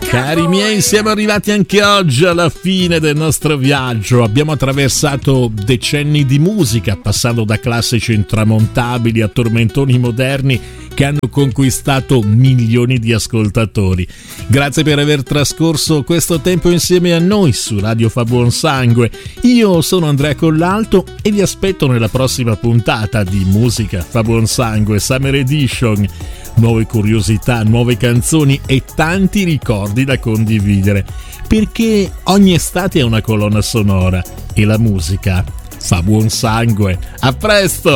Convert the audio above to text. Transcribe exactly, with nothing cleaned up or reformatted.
Cari miei, siamo arrivati anche oggi alla fine del nostro viaggio. Abbiamo attraversato decenni di musica, passando da classici intramontabili a tormentoni moderni che hanno conquistato milioni di ascoltatori. Grazie per aver trascorso questo tempo insieme a noi su Radio Fa Buon Sangue. Io sono Andrea Collalto e vi aspetto nella prossima puntata di Musica Fa Buon Sangue Summer Edition. Nuove curiosità, nuove canzoni e tanti ricordi da condividere, perché ogni estate è una colonna sonora e la musica fa buon sangue. A presto!